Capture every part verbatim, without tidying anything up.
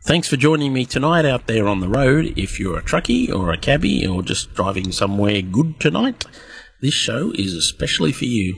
Thanks for joining me tonight out there on the road. If you're a truckie or a cabbie or just driving somewhere good tonight, this show is especially for you.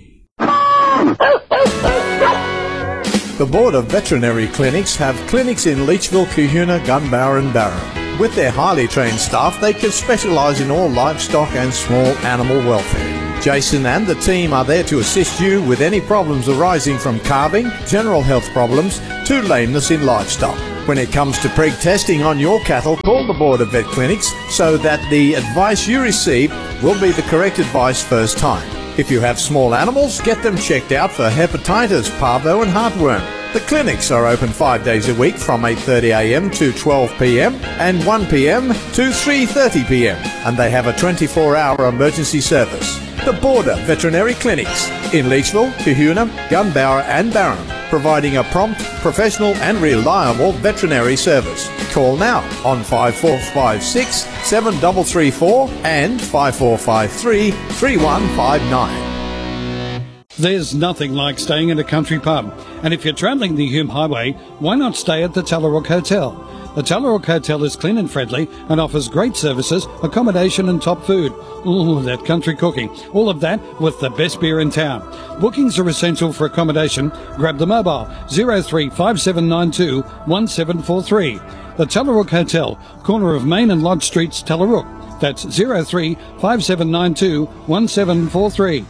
The Board of Veterinary Clinics have clinics in Leachville, Kahuna, Gunbower and Barham. With their highly trained staff, they can specialise in all livestock and small animal welfare. Jason and the team are there to assist you with any problems arising from calving, general health problems, to lameness in livestock. When it comes to preg testing on your cattle, call the Board of Vet Clinics so that the advice you receive will be the correct advice first time. If you have small animals, get them checked out for hepatitis, parvo and heartworm. The clinics are open five days a week from eight thirty a m to twelve p m and one p m to three thirty p m and they have a twenty-four hour emergency service. The Border Veterinary Clinics in Leachville, Kahuna, Gunbower and Barham, providing a prompt, professional and reliable veterinary service. Call now on five four five six, seven three three four and five four five three, three one five nine. There's nothing like staying in a country pub, and if you're travelling the Hume Highway, why not stay at the Tallarook Hotel? The Tallarook Hotel is clean and friendly and offers great services, accommodation and top food. Ooh, that country cooking. All of that with the best beer in town. Bookings are essential for accommodation. Grab the mobile zero three five seven nine two one seven four three. The Tallarook Hotel, corner of Main and Lodge Streets, Tallarook. That's zero three five seven nine two one seven four three.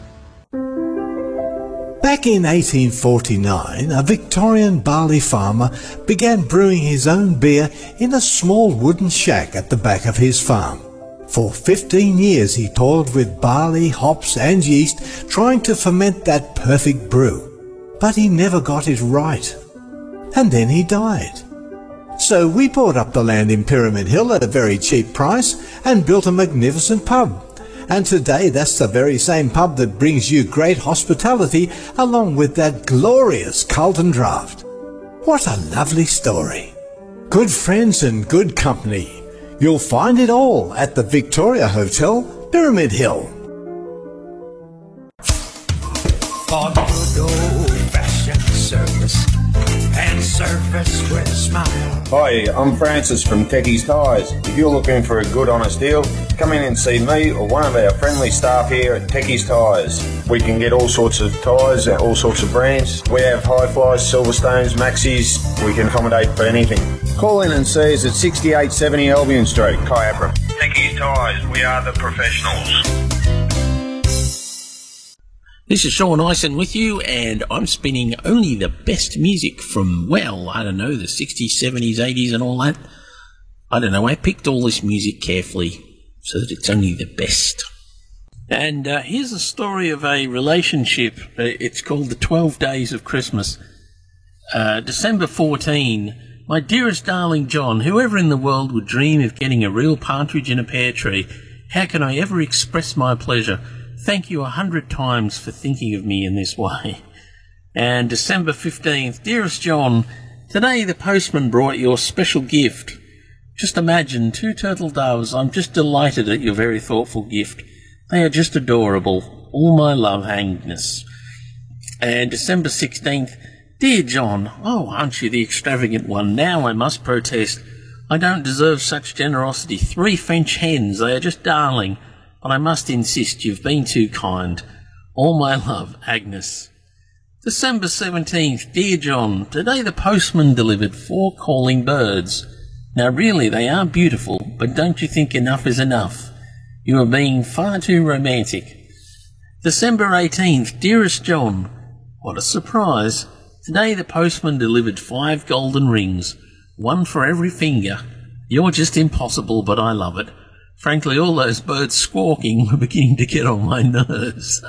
Back in eighteen forty-nine, a Victorian barley farmer began brewing his own beer in a small wooden shack at the back of his farm. For fifteen years he toiled with barley, hops and yeast, trying to ferment that perfect brew. But he never got it right. And then he died. So we bought up the land in Pyramid Hill at a very cheap price and built a magnificent pub. And today that's the very same pub that brings you great hospitality along with that glorious Carlton Draft. What a lovely story. Good friends and good company. You'll find it all at the Victoria Hotel, Pyramid Hill. For good old-fashioned service and service with a smile. Hi, I'm Francis from Techie's Tyres. If you're looking for a good honest deal, come in and see me or one of our friendly staff here at Techie's Tyres. We can get all sorts of tyres and all sorts of brands. We have Hi-Flies, Silverstones, Maxis. We can accommodate for anything. Call in and see us at sixty-eight seventy Albion Street, Kyabram. Techie's Tyres, we are the professionals. This is Sean Ison with you, and I'm spinning only the best music from, well, I don't know, the sixties, seventies, eighties and all that. I don't know, I picked all this music carefully so that it's only the best. And uh, here's a story of a relationship. It's called The twelve Days of Christmas. Uh, December fourteenth. My dearest darling John, whoever in the world would dream of getting a real partridge in a pear tree? How can I ever express my pleasure? Thank you a hundred times for thinking of me in this way. And December fifteenth. Dearest John, today the postman brought your special gift. Just imagine, two turtle doves. I'm just delighted at your very thoughtful gift. They are just adorable. All my love, Agnes. And December sixteenth. Dear John, oh, aren't you the extravagant one? Now I must protest. I don't deserve such generosity. Three French hens, they are just darling. But I must insist, you've been too kind. All my love, Agnes. December seventeenth. Dear John, today the postman delivered four calling birds. Now really, they are beautiful, but don't you think enough is enough? You are being far too romantic. December eighteenth. Dearest John, what a surprise. Today the postman delivered five golden rings, one for every finger. You're just impossible, but I love it. Frankly, all those birds squawking were beginning to get on my nerves.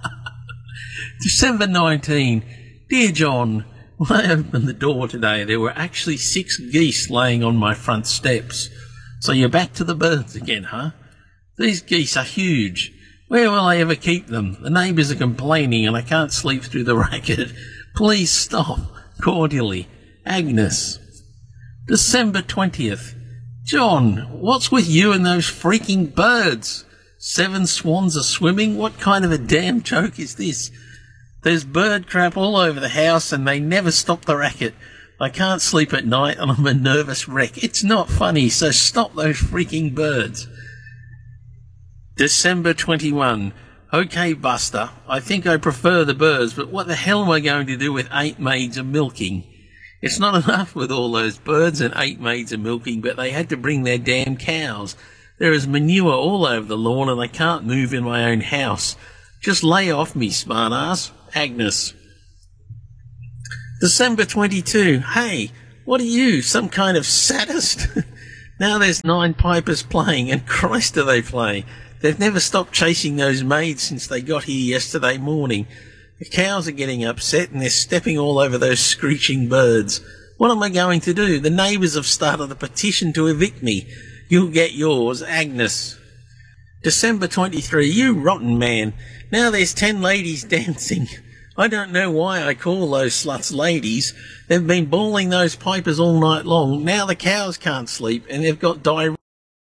December nineteenth. Dear John, when I opened the door today, there were actually six geese laying on my front steps. So you're back to the birds again, huh? These geese are huge. Where will I ever keep them? The neighbours are complaining and I can't sleep through the racket. Please stop. Cordially, Agnes. December twentieth. John, what's with you and those freaking birds? Seven swans are swimming? What kind of a damn joke is this? There's bird crap all over the house and they never stop the racket. I can't sleep at night and I'm a nervous wreck. It's not funny, so stop those freaking birds. December twenty-first. Okay, Buster, I think I prefer the birds, but what the hell am I going to do with eight maids a milking? It's not enough with all those birds and eight maids a milking, but they had to bring their damn cows. There is manure all over the lawn and I can't move in my own house. Just lay off me, smartass. Agnes. December twenty-second. Hey, what are you, some kind of sadist? Now there's nine pipers playing, and Christ do they play. They've never stopped chasing those maids since they got here yesterday morning. The cows are getting upset and they're stepping all over those screeching birds. What am I going to do? The neighbours have started a petition to evict me. You'll get yours, Agnes. December twenty-third. You rotten man. Now there's ten ladies dancing. I don't know why I call those sluts ladies. They've been bawling those pipers all night long. Now the cows can't sleep and they've got diarrhea.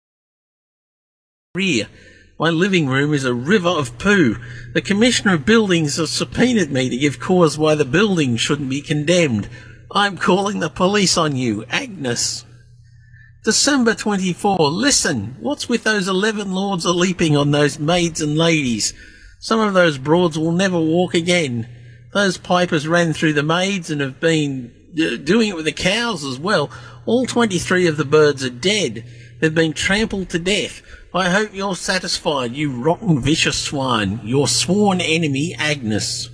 My living room is a river of poo. The Commissioner of Buildings has subpoenaed me to give cause why the building shouldn't be condemned. I'm calling the police on you, Agnes. December twenty-fourth. Listen, what's with those eleven lords a-leaping on those maids and ladies? Some of those broads will never walk again. Those pipers ran through the maids and have been uh, doing it with the cows as well. All twenty-three of the birds are dead. They've been trampled to death. I hope you're satisfied, you rotten, vicious swine. Your sworn enemy, Agnes.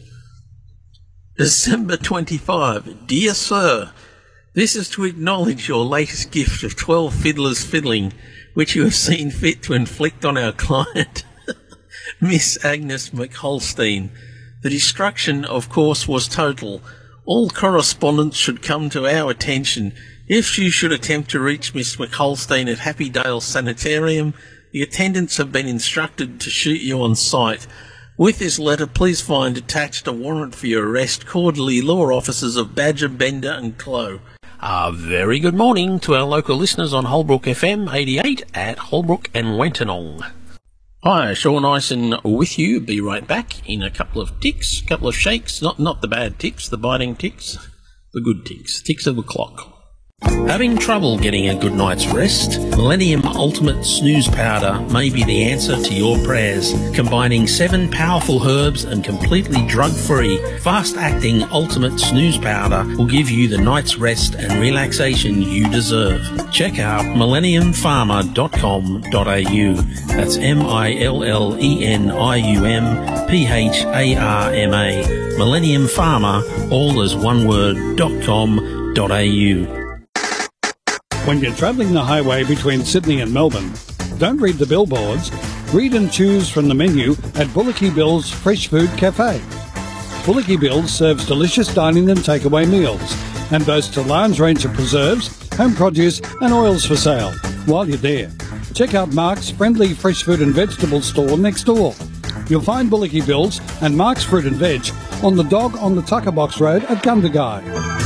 December twenty-fifth. Dear Sir, this is to acknowledge your latest gift of twelve fiddlers fiddling, which you have seen fit to inflict on our client, Miss Agnes McHolstein. The destruction, of course, was total. All correspondence should come to our attention. If you should attempt to reach Miss McHolstein at Happydale Sanitarium, the attendants have been instructed to shoot you on sight. With this letter, please find attached a warrant for your arrest. Cordially, law officers of Badger, Bender and Clough. A very good morning to our local listeners on Holbrook F M eighty-eight at Holbrook and Wentonong. Hi, Sean Ison with you. Be right back in a couple of ticks, a couple of shakes. Not not the bad ticks, the biting ticks, the good ticks, ticks of the clock. Having trouble getting a good night's rest? Millennium Ultimate Snooze Powder may be the answer to your prayers. Combining seven powerful herbs and completely drug-free, fast-acting Ultimate Snooze Powder will give you the night's rest and relaxation you deserve. Check out millennium pharma dot com dot a u. That's M I L L E N I U M P H A R M A. Millennium Pharma, all as one word, dot com dot a u. When you're travelling the highway between Sydney and Melbourne, don't read the billboards. Read and choose from the menu at Bullocky Bill's Fresh Food Cafe. Bullocky Bill's serves delicious dining and takeaway meals and boasts a large range of preserves, home produce and oils for sale. While you're there, check out Mark's friendly fresh food and vegetable store next door. You'll find Bullocky Bill's and Mark's Fruit and Veg on the Dog on the Tucker Box Road at Gundagai.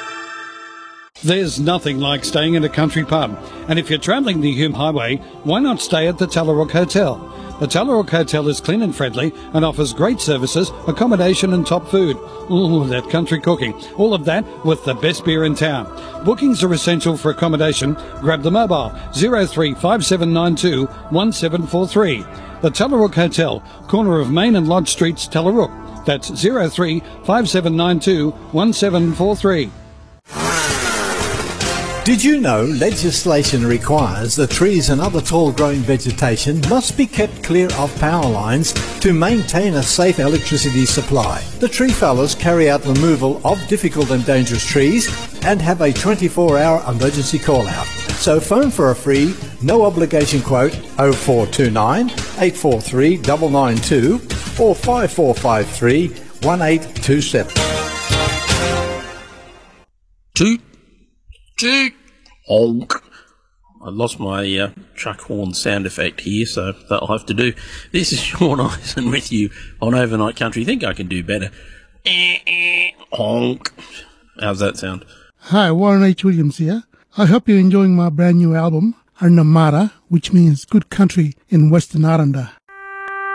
There's nothing like staying at a country pub, and if you're travelling the Hume Highway, why not stay at the Tallarook Hotel? The Tallarook Hotel is clean and friendly and offers great services, accommodation and top food. Ooh, that country cooking. All of that with the best beer in town. Bookings are essential for accommodation. Grab the mobile zero three five seven nine two one seven four three. The Tallarook Hotel, corner of Main and Lodge Streets, Tallarook. That's zero three five seven nine two one seven four three. Did you know legislation requires that trees and other tall-growing vegetation must be kept clear of power lines to maintain a safe electricity supply? The tree fellers carry out removal of difficult and dangerous trees and have a twenty-four hour emergency call-out. So phone for a free, no-obligation quote oh four two nine, eight four three, nine nine two or five four five three, one eight two seven. Toot. Toot. Honk. I lost my uh, truck horn sound effect here, so that'll have to do. This is Sean Ison with you on Overnight Country. Think I can do better. Eh, eh, honk. How's that sound? Hi, Warren H. Williams here. I hope you're enjoying my brand new album, Arnamara, which means good country in Western Aranda.